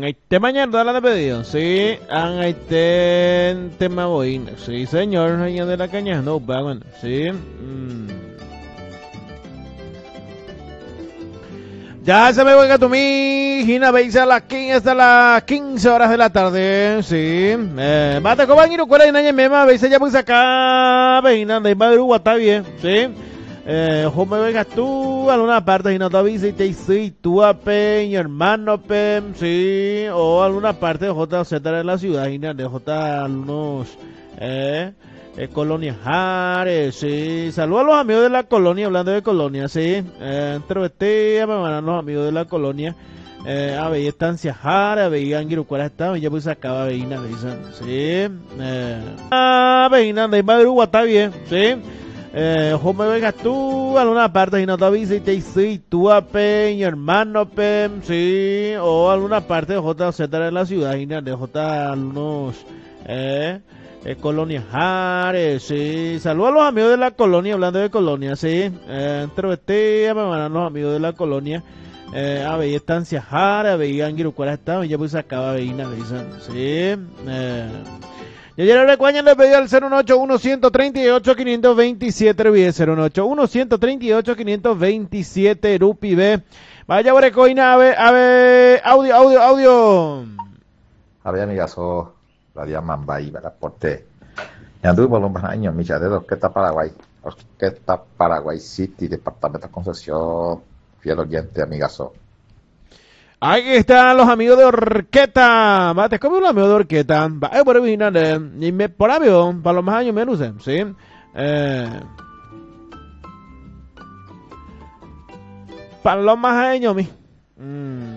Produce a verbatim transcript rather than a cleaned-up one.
este mañana de la de pedido, sí, an este tema boina, sí señor, señor de la caña, no, bueno, sí, mm. Ya se me voy a tu mi Gina veis a las quince hasta las quince horas de la tarde, sí, eh, mate con baño, cuál es naña mema, veis ya pues acá, veina de madrugada está bien, sí. Eh, ojo me vengas tú a alguna parte y no te avise y te dice tú a pe, mi hermano pe, sí, o alguna parte de J Z en la ciudad y de J algunos eh, eh, colonias Jares, sí, saludos a los amigos de la colonia, hablando de colonia, sí, eh, entre este me van los amigos de la colonia, eh, a ver, estancia Jara, veía Anguirucuara estaba y ya pues acaba Veina, dicen, sí, eh, ah, Veina de madrugada está bien, sí. Eh, ojo me vengas tú a alguna parte y no te avise y te dice tú a pe, mi hermano pe, sí, o alguna parte de J Z en la ciudad y de J algunos eh, eh, colonias Jares, sí, saludos a los amigos de la colonia, hablando de colonia, sí, eh, entre este me van los amigos de la colonia, eh, a ver, estancia Jara, veía Anguirucuara estaba y ya pues acaba Veina, dicen, sí, eh. Y ayer le recuerden le pedí al cero uno ocho uno tres ocho cinco dos siete cero uno ocho uno tres ocho cinco dos siete Rupi B. Vaya Borecoina, a ver, a ver, audio, audio, audio. A ver, amigazo, la llaman Bahía, la porte. Y anduve por los años, Micha, de Orquesta Paraguay. Orquesta Paraguay City, Departamento de Concesión, fiel oyente, amigazo. Ahí están los amigos de Orqueta. Mate, ¿cómo los amigos de Orqueta? Va, eh, por ahí, y me, por avión, para los más años menos, sí. Eh, para los más años, mi. Mm.